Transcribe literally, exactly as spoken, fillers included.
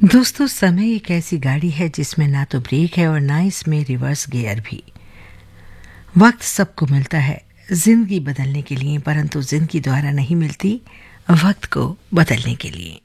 दोस्तों, समय एक ऐसी गाड़ी है जिसमें ना तो ब्रेक है और ना इसमें रिवर्स गियर भी। वक्त सबको मिलता है जिंदगी बदलने के लिए, परंतु जिंदगी द्वारा नहीं मिलती वक्त को बदलने के लिए।